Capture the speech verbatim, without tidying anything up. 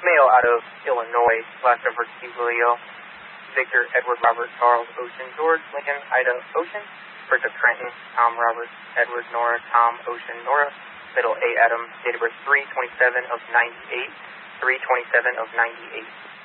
Male out of Illinois, last number Steve Leo, Victor, Edward, Robert, Charles, Ocean, George, Lincoln, Ida, Ocean, birth of Trenton, Tom, Robert, Edward, Nora, Tom, Ocean, Nora, middle A, Adam, date of birth three twenty-seven of ninety-eight, three twenty-seven of ninety-eight.